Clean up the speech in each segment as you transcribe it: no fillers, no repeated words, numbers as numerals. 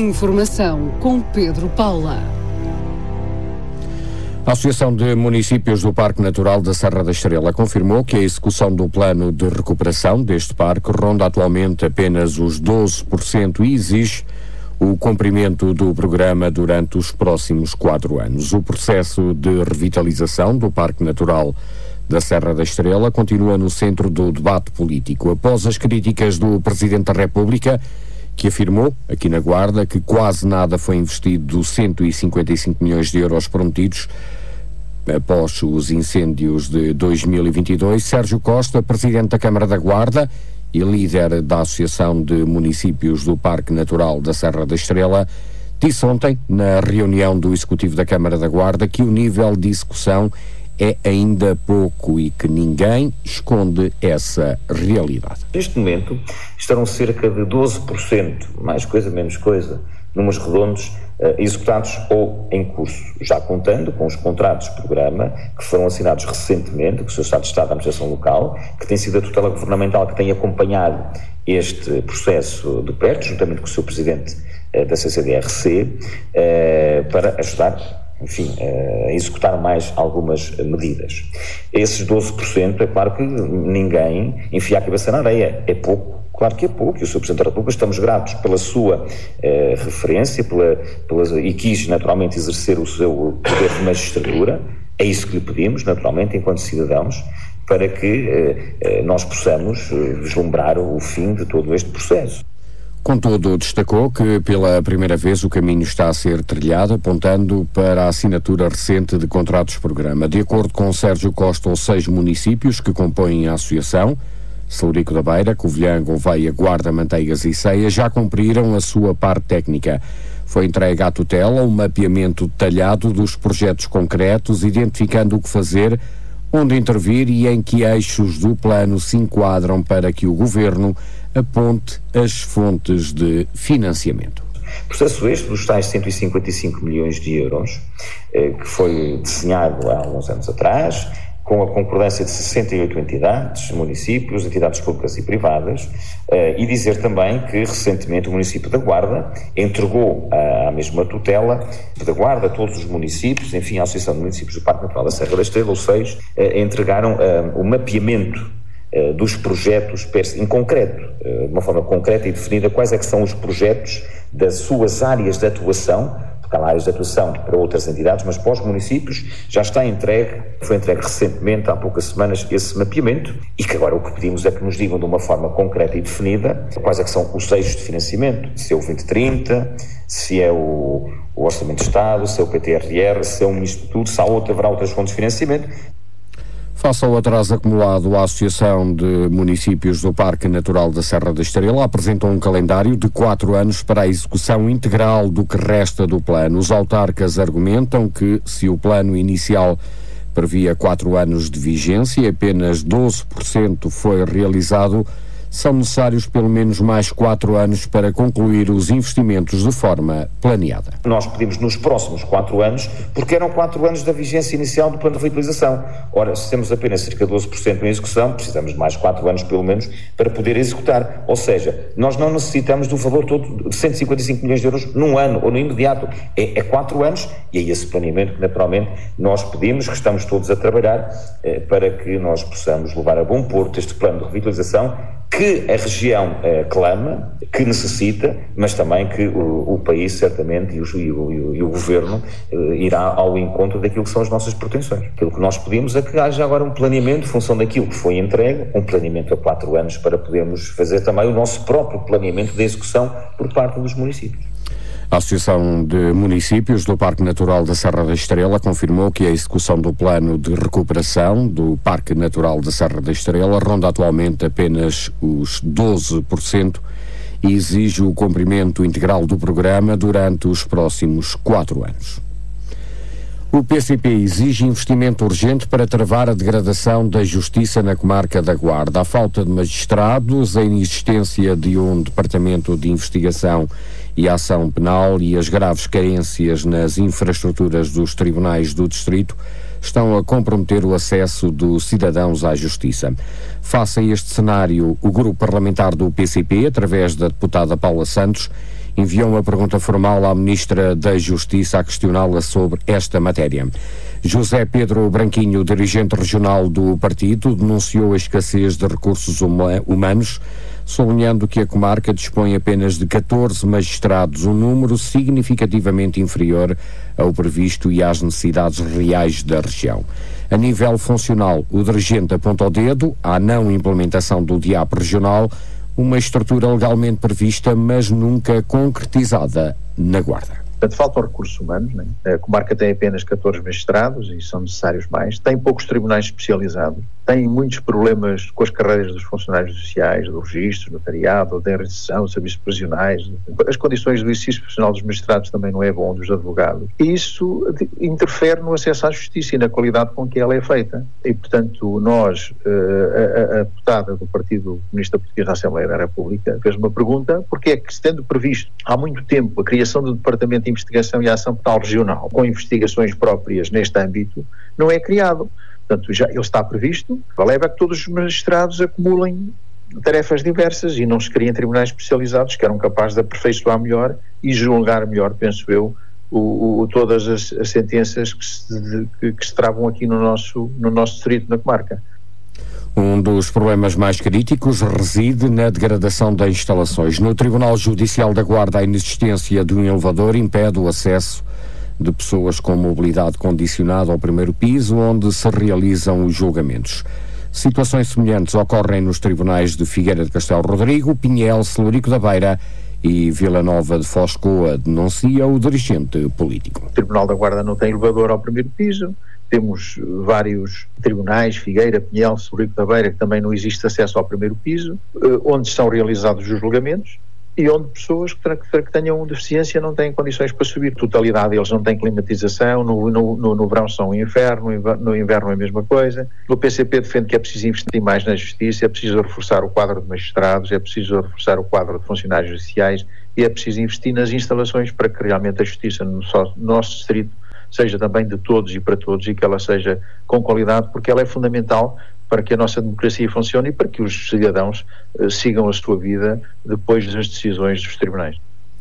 Informação com Pedro Paula. A Associação de Municípios do Parque Natural da Serra da Estrela confirmou que a execução do plano de recuperação deste parque ronda atualmente apenas os 12% e exige o cumprimento do programa durante os próximos 4 anos. O processo de revitalização do Parque Natural da Serra da Estrela continua no centro do debate político, após as críticas do Presidente da República, que afirmou, aqui na Guarda, que quase nada foi investido dos 155 milhões de euros prometidos após os incêndios de 2022. Sérgio Costa, Presidente da Câmara da Guarda e líder da Associação de Municípios do Parque Natural da Serra da Estrela, disse ontem, na reunião do Executivo da Câmara da Guarda, que o nível de execução é ainda pouco e que ninguém esconde essa realidade. Neste momento estarão cerca de 12%, mais coisa, menos coisa, números redondos, executados ou em curso, já contando com os contratos de programa que foram assinados recentemente, que o Sr. Estado de Estado da Administração Local, que tem sido a tutela governamental que tem acompanhado este processo de perto, juntamente com o Sr. Presidente da CCDRC, para ajudar, enfim, a executar mais algumas medidas. Esses 12%, é claro que ninguém enfia a cabeça na areia, é pouco, claro que é pouco, e o Sr. Presidente da República, estamos gratos pela sua referência, e quis naturalmente exercer o seu poder de magistratura, é isso que lhe pedimos, naturalmente, enquanto cidadãos, para que nós possamos vislumbrar o fim de todo este processo. Contudo, destacou que pela primeira vez o caminho está a ser trilhado, apontando para a assinatura recente de contratos-programa. De acordo com Sérgio Costa, os 6 municípios que compõem a associação, Celurico da Beira, Covilhã, Gouveia, Guarda, Manteigas e Ceia, já cumpriram a sua parte técnica. Foi entregue à tutela um mapeamento detalhado dos projetos concretos, identificando o que fazer, onde intervir e em que eixos do plano se enquadram para que o Governo aponte as fontes de financiamento. Processo este dos tais 155 milhões de euros, que foi desenhado há uns anos atrás, com a concordância de 68 entidades, municípios, entidades públicas e privadas, e dizer também que recentemente o município da Guarda entregou à mesma tutela da Guarda, a todos os municípios, enfim, a Associação de Municípios do Parque Natural da Serra da Estrela, os 6, entregaram o mapeamento dos projetos em concreto, de uma forma concreta e definida, quais é que são os projetos das suas áreas de atuação, porque há áreas de atuação para outras entidades, mas para os municípios já está entregue, foi entregue recentemente, há poucas semanas, esse mapeamento, e que agora o que pedimos é que nos digam de uma forma concreta e definida quais é que são os eixos de financiamento, se é o 2030, se é o Orçamento de Estado, se é o PTRR, se é um misto de tudo, se haverá outras fontes de financiamento. Face ao atraso acumulado, a Associação de Municípios do Parque Natural da Serra da Estrela apresentou um calendário de 4 anos para a execução integral do que resta do plano. Os autarcas argumentam que, se o plano inicial previa 4 anos de vigência e apenas 12% foi realizado, são necessários pelo menos mais 4 anos para concluir os investimentos de forma planeada. Nós pedimos nos próximos 4 anos, porque eram 4 anos da vigência inicial do plano de revitalização. Ora, se temos apenas cerca de 12% em execução, precisamos de mais 4 anos pelo menos para poder executar. Ou seja, nós não necessitamos do valor todo de 155 milhões de euros num ano ou no imediato. É 4 anos e é esse planeamento que naturalmente nós pedimos, que estamos todos a trabalhar para que nós possamos levar a bom porto este plano de revitalização que a região clama, que necessita, mas também que o país certamente e o Governo irá ao encontro daquilo que são as nossas pretensões. Aquilo que nós pedimos é que haja agora um planeamento, em função daquilo que foi entregue, um planeamento a 4 anos para podermos fazer também o nosso próprio planeamento de execução por parte dos municípios. A Associação de Municípios do Parque Natural da Serra da Estrela confirmou que a execução do plano de recuperação do Parque Natural da Serra da Estrela ronda atualmente apenas os 12% e exige o cumprimento integral do programa durante os próximos 4 anos. O PCP exige investimento urgente para travar a degradação da justiça na comarca da Guarda. A falta de magistrados, a inexistência de um departamento de investigação e ação penal e as graves carências nas infraestruturas dos tribunais do distrito estão a comprometer o acesso dos cidadãos à justiça. Face a este cenário, o grupo parlamentar do PCP, através da deputada Paula Santos, enviou uma pergunta formal à Ministra da Justiça a questioná-la sobre esta matéria. José Pedro Branquinho, dirigente regional do partido, denunciou a escassez de recursos humanos, sublinhando que a comarca dispõe apenas de 14 magistrados, um número significativamente inferior ao previsto e às necessidades reais da região. A nível funcional, o dirigente aponta o dedo à não implementação do DIAP regional, uma estrutura legalmente prevista, mas nunca concretizada na Guarda. Portanto, faltam recursos humanos, né? A comarca tem apenas 14 magistrados e são necessários mais, tem poucos tribunais especializados, tem muitos problemas com as carreiras dos funcionários sociais, do registro, notariado, da enregistração, serviços prisionais, as condições do exercício profissional dos magistrados também não é bom, dos advogados, e isso interfere no acesso à justiça e na qualidade com que ela é feita. E, portanto, nós, a deputada do Partido Comunista Português da Assembleia da República, fez uma pergunta, porque é que, tendo previsto há muito tempo a criação do Departamento de Investigação e Ação Penal Regional, com investigações próprias neste âmbito, não é criado. Portanto, já ele está previsto, leva a que todos os magistrados acumulem tarefas diversas e não se criem tribunais especializados que eram capazes de aperfeiçoar melhor e julgar melhor, penso eu, todas as sentenças que se travam aqui no nosso distrito, na comarca. Um dos problemas mais críticos reside na degradação das instalações. No Tribunal Judicial da Guarda, a inexistência de um elevador impede o acesso de pessoas com mobilidade condicionada ao primeiro piso, onde se realizam os julgamentos. Situações semelhantes ocorrem nos tribunais de Figueira de Castelo Rodrigo, Pinhel, Celurico da Beira e Vila Nova de Foscoa, denuncia o dirigente político. O Tribunal da Guarda não tem elevador ao primeiro piso, temos vários tribunais, Figueira, Pinhel, Celurico da Beira, que também não existe acesso ao primeiro piso, onde são realizados os julgamentos e onde pessoas que tenham deficiência não têm condições para subir. Totalidade, eles não têm climatização, no verão são um inferno, no inverno é a mesma coisa. O PCP defende que é preciso investir mais na justiça, é preciso reforçar o quadro de magistrados, é preciso reforçar o quadro de funcionários judiciais e é preciso investir nas instalações para que realmente a justiça no nosso distrito seja também de todos e para todos e que ela seja com qualidade, porque ela é fundamental para que a nossa democracia funcione e para que os cidadãos sigam a sua vida depois das decisões dos tribunais.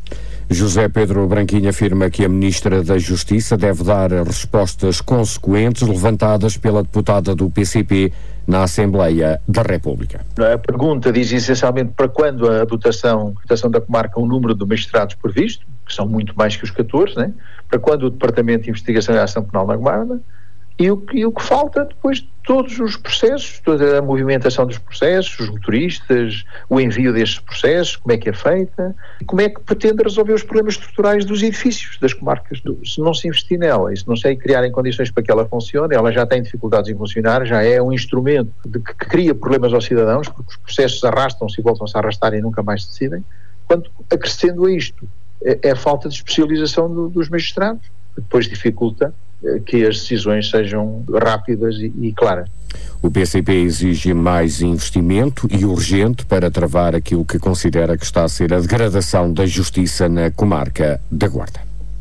José Pedro Branquinho afirma que a Ministra da Justiça deve dar respostas consequentes levantadas pela deputada do PCP na Assembleia da República. A pergunta diz essencialmente para quando a dotação da comarca o número de magistrados previsto, que são muito mais que os 14, né? Para quando o Departamento de Investigação e Ação Penal na Guarda, e o que falta depois de todos os processos, toda a movimentação dos processos, os motoristas, o envio destes processos, como é que é feita, e como é que pretende resolver os problemas estruturais dos edifícios das comarcas. Se não se investir nela e se não se criar em condições para que ela funcione, ela já tem dificuldades em funcionar, já é um instrumento que cria problemas aos cidadãos, porque os processos arrastam-se e voltam-se a arrastar e nunca mais se decidem. Quando acrescendo a isto é a falta de especialização dos magistrados, que depois dificulta que as decisões sejam rápidas e claras. O PCP exige mais investimento e urgente para travar aquilo que considera que está a ser a degradação da justiça na comarca da Guarda.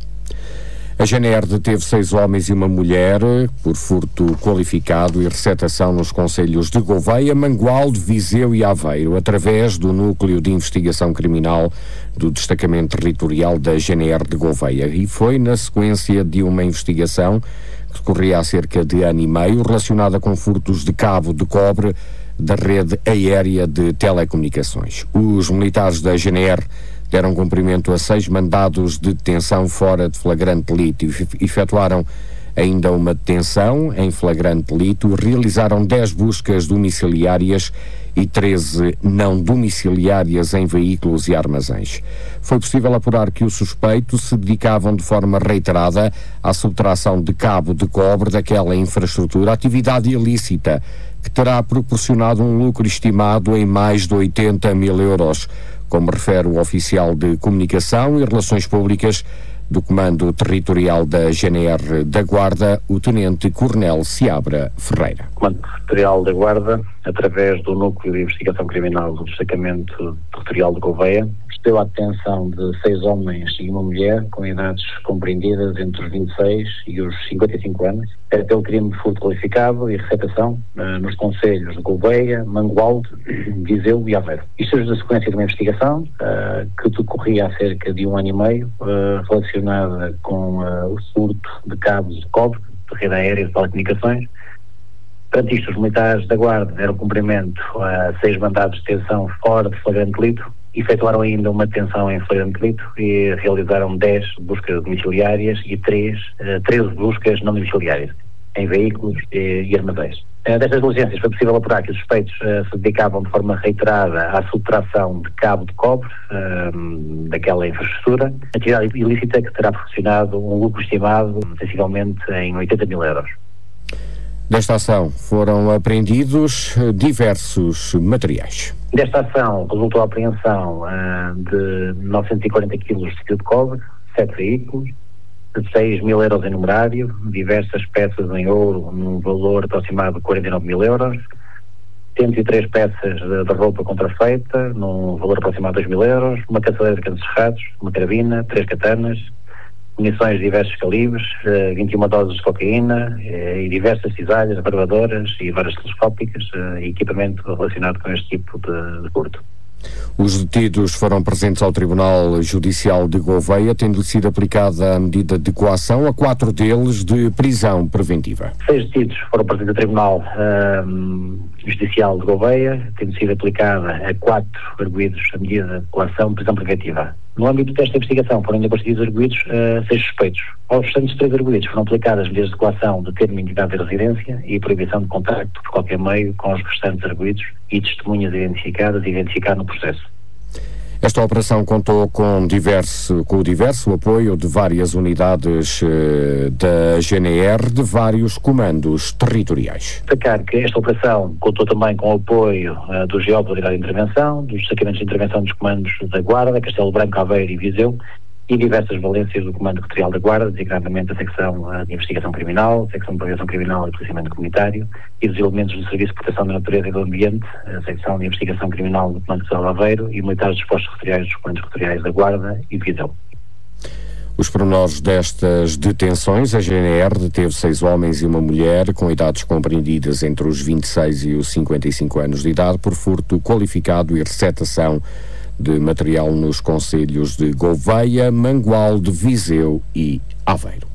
A GNR deteve 6 homens e uma mulher por furto qualificado e receptação nos concelhos de Gouveia, Mangualde, Viseu e Aveiro, através do Núcleo de Investigação Criminal do Destacamento Territorial da GNR de Gouveia. E foi na sequência de uma investigação que decorria há cerca de ano e meio, relacionada com furtos de cabo de cobre da rede aérea de telecomunicações. Os militares da GNR deram cumprimento a 6 mandados de detenção fora de flagrante delito e efetuaram ainda uma detenção em flagrante delito, realizaram 10 buscas domiciliárias e 13 não domiciliárias em veículos e armazéns. Foi possível apurar que os suspeitos se dedicavam de forma reiterada à subtração de cabo de cobre daquela infraestrutura, atividade ilícita que terá proporcionado um lucro estimado em mais de 80 mil euros, como refere o oficial de Comunicação e Relações Públicas do Comando Territorial da GNR da Guarda, o Tenente-Coronel Seabra Ferreira. O Comando Territorial da Guarda, através do Núcleo de Investigação Criminal do Destacamento Territorial de Gouveia, procedeu à detenção de 6 homens e uma mulher com idades compreendidas entre os 26 e os 55 anos, pelo crime de furto qualificado e receptação nos concelhos de Gouveia, Mangualde, Viseu e Aveiro. Isto é da sequência de uma investigação que decorria há cerca de 1 ano e meio, relacionada com o furto de cabos de cobre, de rede aérea e de telecomunicações. Perante isto, os militares da Guarda deram cumprimento a 6 mandados de detenção fora de flagrante delito, efetuaram ainda uma detenção em flagrante delito e realizaram 10 buscas domiciliárias e 13 buscas não domiciliárias, em veículos e armazéns. Destas diligências foi possível apurar que os suspeitos se dedicavam de forma reiterada à subtração de cabo de cobre daquela infraestrutura, atividade ilícita que terá proporcionado um lucro estimado sensivelmente em 80 mil euros. Desta ação foram apreendidos diversos materiais. Desta ação resultou a apreensão de 940 kg de fio de cobre, 7 veículos, de 6 mil euros em numerário, diversas peças em ouro num valor aproximado de 49 mil euros, 103 peças de roupa contrafeita num valor aproximado de 2 mil euros, uma caçadeira de canos cerrados, uma carabina, 3 katanas, munições de diversos calibres, 21 doses de cocaína e diversas cisalhas, barbadoras e varas telescópicas e equipamento relacionado com este tipo de furto. Os detidos foram presentes ao Tribunal Judicial de Gouveia, tendo sido aplicada a medida de coação a 4 deles de prisão preventiva. 6 detidos foram presentes ao Tribunal Judicial de Gouveia, tendo sido aplicada a 4 arguidos a medida de coação de prisão preventiva. No âmbito desta investigação foram ainda constituídos arguidos 6 suspeitos. Aos restantes 3 arguidos foram aplicadas medidas de coação de termo de identidade de residência e proibição de contacto por qualquer meio com os restantes arguidos e testemunhas identificadas e identificar no processo. Esta operação contou com o diverso apoio de várias unidades da GNR, de vários comandos territoriais. Destacar que esta operação contou também com o apoio do GEOP da Unidade de Intervenção, dos destacamentos de intervenção dos comandos da Guarda, Castelo Branco, Aveiro e Viseu, e diversas valências do Comando Territorial da Guarda, designadamente a secção de investigação criminal, a secção de prevenção criminal e policiamento comunitário e dos elementos do Serviço de Proteção da Natureza e do Ambiente, a secção de investigação criminal do Comando Territorial de Aveiro e militares dos postos territoriais dos Comandos Territoriais da Guarda e Viseu. Os pormenores destas detenções: a GNR deteve 6 homens e uma mulher com idades compreendidas entre os 26 e os 55 anos de idade por furto qualificado e receptação de material nos concelhos de Gouveia, Mangualde, Viseu e Aveiro.